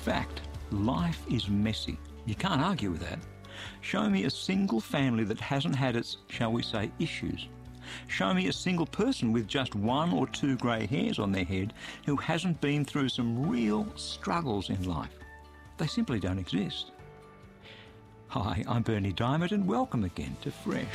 fact, life is messy. You can't argue with that. Show me a single family that hasn't had its, shall we say, issues. Show me a single person with just 1 or 2 grey hairs on their head who hasn't been through some real struggles in life. They simply don't exist. Hi, I'm Berni Dymet and welcome again to Fresh.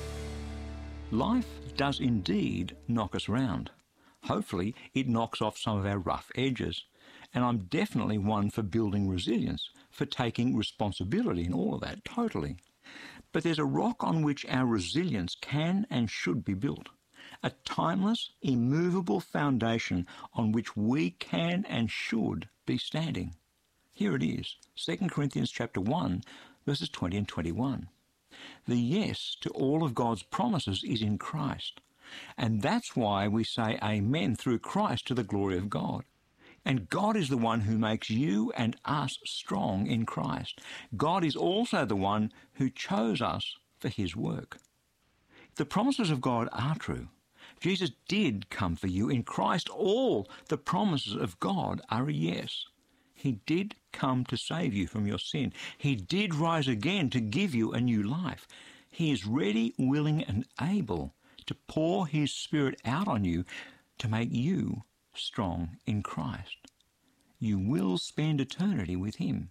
Life does indeed knock us round. Hopefully it knocks off some of our rough edges. And I'm definitely one for building resilience, for taking responsibility in all of that, totally. But there's a rock on which our resilience can and should be built. A timeless, immovable foundation on which we can and should be standing. Here it is, 2 Corinthians chapter 1, verses 20 and 21. The yes to all of God's promises is in Christ. And that's why we say amen through Christ to the glory of God. And God is the one who makes you and us strong in Christ. God is also the one who chose us for his work. The promises of God are true. Jesus did come for you. In Christ, all the promises of God are a yes. He did come to save you from your sin. He did rise again to give you a new life. He is ready, willing, and able to pour his Spirit out on you to make you strong in Christ. You will spend eternity with him.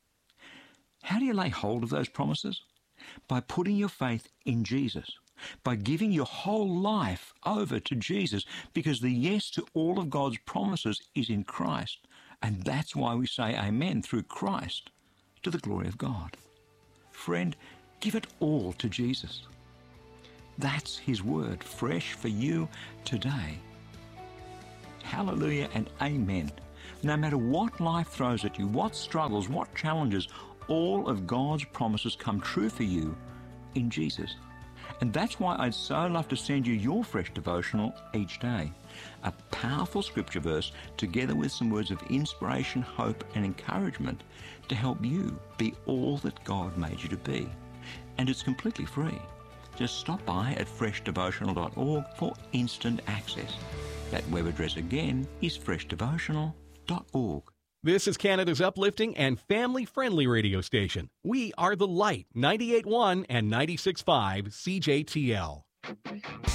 How do you lay hold of those promises? By putting your faith in Jesus, by giving your whole life over to Jesus, because the yes to all of God's promises is in Christ, and that's why we say amen through Christ to the glory of God. Friend, give it all to Jesus. That's his word, fresh for you today. Hallelujah and amen. No matter what life throws at you, what struggles, what challenges, all of God's promises come true for you in Jesus. And that's why I'd so love to send you your fresh devotional each day. A powerful scripture verse together with some words of inspiration, hope and encouragement to help you be all that God made you to be. And it's completely free. Just stop by at freshdevotional.org for instant access. That web address again is freshdevotional.org. This is Canada's uplifting and family-friendly radio station. We are The Light, 98.1 and 96.5 CJTL.